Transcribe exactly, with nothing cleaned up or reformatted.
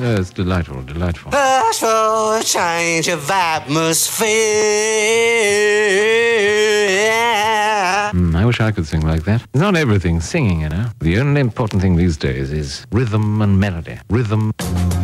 Oh, it's delightful, delightful. Ask for a change of atmosphere. Mm, I wish I could sing like that. It's not everything singing, you know. The only important thing these days is rhythm and melody. Rhythm...